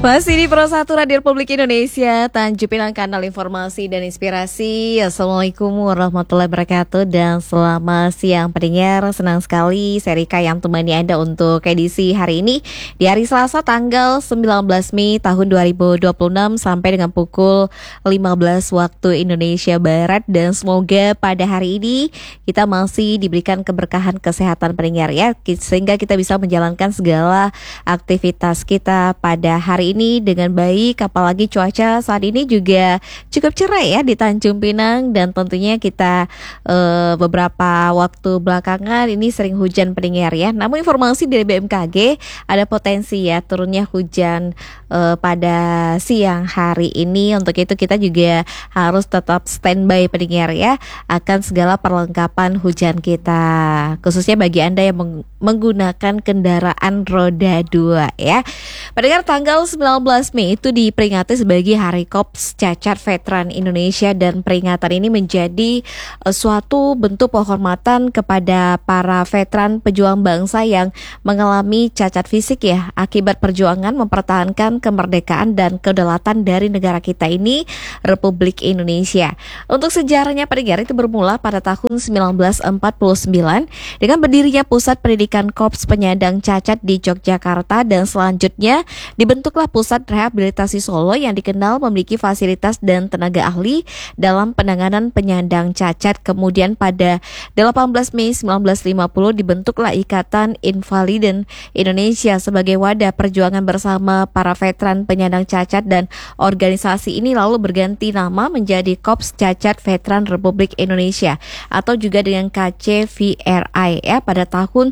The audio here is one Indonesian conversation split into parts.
Masih di Pro 1 Radio Republik Indonesia, Tanjung Pinang, kanal informasi dan inspirasi. Assalamualaikum warahmatullahi wabarakatuh dan selamat siang pendengar. Senang sekali saya Rika yang temani Anda untuk edisi hari ini di hari Selasa tanggal 19 Mei tahun 2026 sampai dengan pukul 15 waktu Indonesia Barat. Dan semoga pada hari ini kita masih diberikan keberkahan kesehatan pendengar ya, sehingga kita bisa menjalankan segala aktivitas kita pada hari ini dengan baik. Apalagi cuaca saat ini juga cukup cerah ya di Tanjung Pinang, dan tentunya kita beberapa waktu belakangan ini sering hujan pendengar ya. Namun informasi dari BMKG ada potensi ya turunnya hujan pada siang hari ini. Untuk itu kita juga harus tetap standby pendengar ya akan segala perlengkapan hujan kita, khususnya bagi Anda yang menggunakan kendaraan roda 2 ya. Pendengar, tanggal 19 Mei itu diperingati sebagai Hari Kops Cacat Veteran Indonesia, dan peringatan ini menjadi suatu bentuk penghormatan kepada para veteran pejuang bangsa yang mengalami cacat fisik ya akibat perjuangan mempertahankan kemerdekaan dan kedaulatan dari negara kita ini, Republik Indonesia. Untuk sejarahnya pendengar, itu bermula pada tahun 1949 dengan berdirinya Pusat Pendidikan Kops Penyandang Cacat di Yogyakarta, dan selanjutnya dibentuklah Pusat Rehabilitasi Solo yang dikenal memiliki fasilitas dan tenaga ahli dalam penanganan penyandang cacat. Kemudian pada 18 Mei 1950 dibentuklah Ikatan Invaliden Indonesia sebagai wadah perjuangan bersama para veteran penyandang cacat, dan organisasi ini lalu berganti nama menjadi Kops Cacat Veteran Republik Indonesia atau juga dengan KCVRI ya pada tahun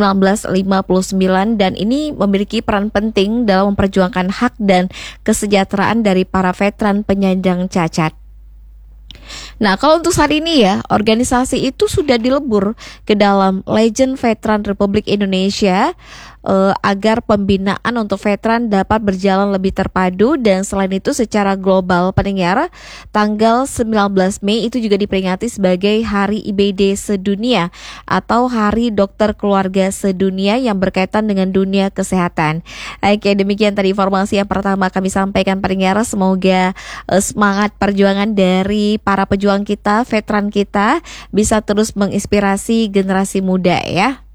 1959, dan ini memiliki peran penting dalam memperjuangkan hak dan kesejahteraan dari para veteran penyandang cacat. Nah, kalau untuk saat ini ya, organisasi itu sudah dilebur ke dalam Legend Veteran Republik Indonesia agar pembinaan untuk veteran dapat berjalan lebih terpadu. Dan selain itu secara global pendengar, tanggal 19 Mei itu juga diperingati sebagai Hari IBD Sedunia atau Hari Dokter Keluarga Sedunia yang berkaitan dengan dunia kesehatan. Oke, demikian tadi informasi yang pertama kami sampaikan pendengar. Semoga semangat perjuangan dari para pejuang kita, veteran kita, bisa terus menginspirasi generasi muda ya.